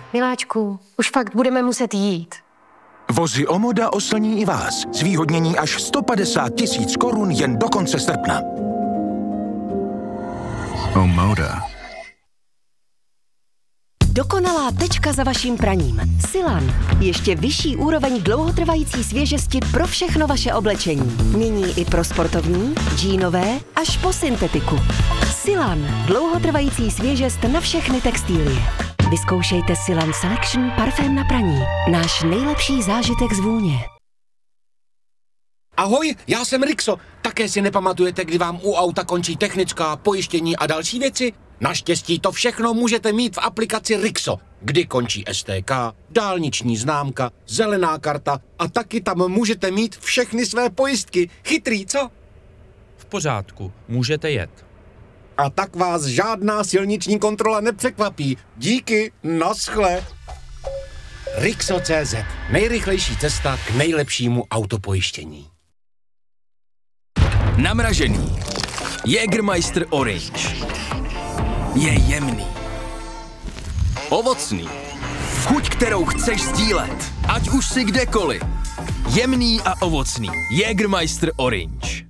Miláčku, už fakt budeme muset jít. Vozy Omoda oslní i vás. Zvýhodnění až 150 000 korun jen do konce srpna. Omoda. Dokonalá tečka za vaším praním. Silan. Ještě vyšší úroveň dlouhotrvající svěžesti pro všechno vaše oblečení. Nyní i pro sportovní, džínové až po syntetiku. Silan. Dlouhotrvající svěžest na všechny textilie. Vyzkoušejte Silan Selection parfém na praní. Náš nejlepší zážitek z vůně. Ahoj, já jsem Rixo. Také si nepamatujete, kdy vám u auta končí technická, pojištění a další věci? Naštěstí to všechno můžete mít v aplikaci Rixo, kdy končí STK, dálniční známka, zelená karta a taky tam můžete mít všechny své pojistky. Chytrý, co? V pořádku, můžete jet. A tak vás žádná silniční kontrola nepřekvapí. Díky, naschle. Rixo.cz. Nejrychlejší cesta k nejlepšímu autopojištění. Namražený. Jägermeister Orange. Je jemný. Ovocný. Chuť, kterou chceš sdílet. Ať už si kdekoliv. Jemný a ovocný. Jägermeister Orange.